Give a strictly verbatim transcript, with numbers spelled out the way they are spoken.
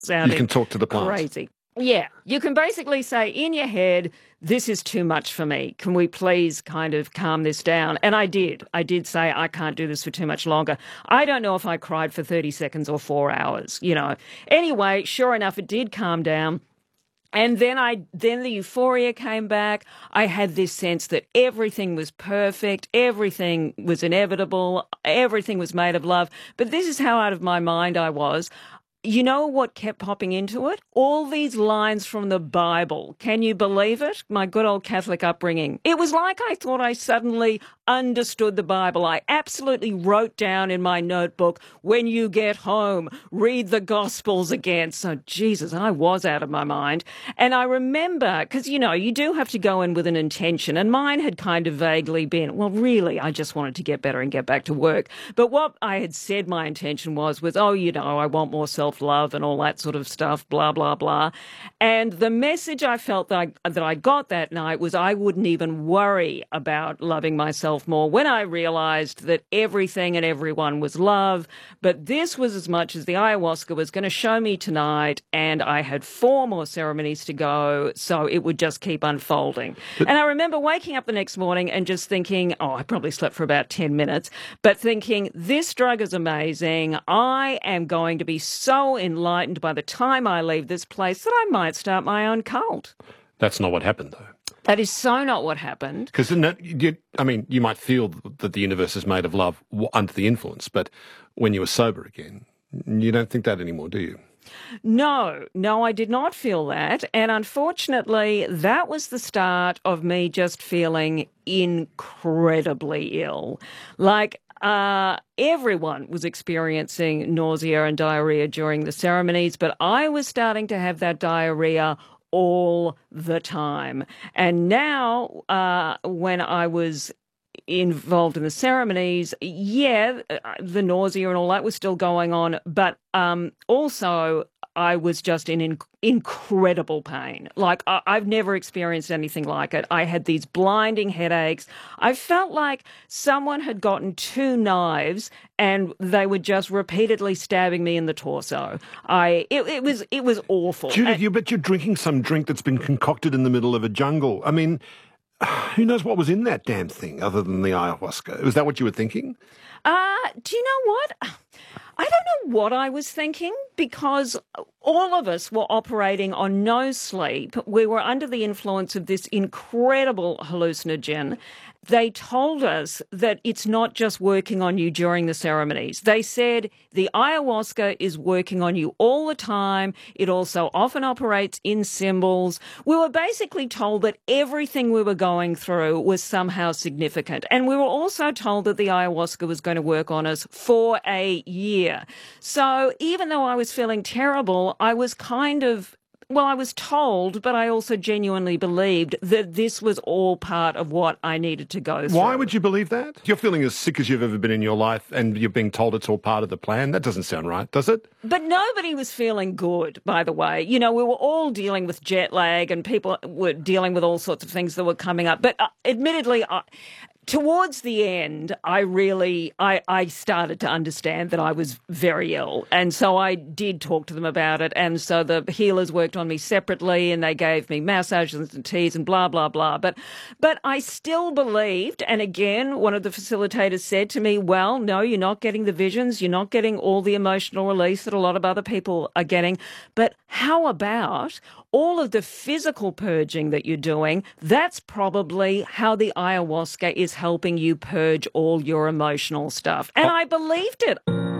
sounding You can talk to the plant. crazy. Yeah, you can basically say in your head, this is too much for me. Can we please kind of calm this down? And I did. I did say, I can't do this for too much longer. I don't know if I cried for thirty seconds or four hours, you know. Anyway, sure enough, it did calm down. And then I, then the euphoria came back. I had this sense that everything was perfect, everything was inevitable, everything was made of love. But this is how out of my mind I was. You know what kept popping into it? All these lines from the Bible. Can you believe it? My good old Catholic upbringing. It was like I thought I suddenly understood the Bible. I absolutely wrote down in my notebook, when you get home, read the Gospels again. So, Jesus, I was out of my mind. And I remember, because, you know, you do have to go in with an intention. And mine had kind of vaguely been, well, really, I just wanted to get better and get back to work. But what I had said my intention was, was, oh, you know, I want more self-love and all that sort of stuff, blah, blah, blah. And the message I felt that I, that I got that night was I wouldn't even worry about loving myself more when I realized that everything and everyone was love. But this was as much as the ayahuasca was going to show me tonight, and I had four more ceremonies to go, so it would just keep unfolding. But, and I remember waking up the next morning and just thinking, oh, I probably slept for about ten minutes, but thinking, this drug is amazing. I am going to be so enlightened by the time I leave this place that I might start my own cult. That's not what happened, though. That is so not what happened. Because, I mean, you might feel that the universe is made of love under the influence, but when you were sober again, you don't think that anymore, do you? No, no, I did not feel that. And unfortunately, that was the start of me just feeling incredibly ill. Like, Uh, everyone was experiencing nausea and diarrhea during the ceremonies, but I was starting to have that diarrhea all the time. And now, uh, when I was involved in the ceremonies, yeah, the nausea and all that was still going on, but um, also I was just in, in incredible pain. Like, I, I've never experienced anything like it. I had these blinding headaches. I felt like someone had gotten two knives and they were just repeatedly stabbing me in the torso. I it, it was it was awful. Judith, and, you bet you're drinking some drink that's been concocted in the middle of a jungle. I mean, who knows what was in that damn thing other than the ayahuasca? Was that what you were thinking? Uh, do you know what? I don't know what I was thinking, because all of us were operating on no sleep. We were under the influence of this incredible hallucinogen. They told us that it's not just working on you during the ceremonies. They said the ayahuasca is working on you all the time. It also often operates in symbols. We were basically told that everything we were going through was somehow significant. And we were also told that the ayahuasca was going to work on us for a year. So even though I was feeling terrible, I was kind of Well, I was told, but I also genuinely believed that this was all part of what I needed to go through. Why would you believe that? You're feeling as sick as you've ever been in your life and you're being told it's all part of the plan. That doesn't sound right, does it? But nobody was feeling good, by the way. You know, we were all dealing with jet lag and people were dealing with all sorts of things that were coming up. But uh, admittedly, I... towards the end, I really, I, I started to understand that I was very ill. And so I did talk to them about it. And so the healers worked on me separately and they gave me massages and teas and blah, blah, blah. But, but I still believed. And again, one of the facilitators said to me, well, no, you're not getting the visions. You're not getting all the emotional release that a lot of other people are getting. But how about all of the physical purging that you're doing? That's probably how the ayahuasca is helping you purge all your emotional stuff. And I believed it.